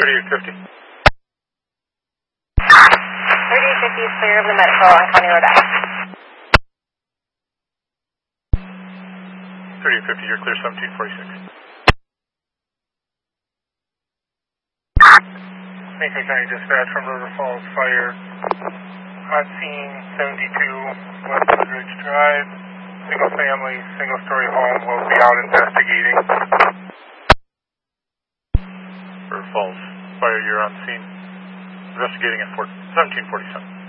3850. 3850 is clear of the medical on County Road I. 3850, you're clear 1746. Macon County Dispatch from River Falls Fire. On scene 72 West Woodridge Drive. Single family, single story home. Will be out investigating. River Falls Fire, you're on scene. Investigating at 1747.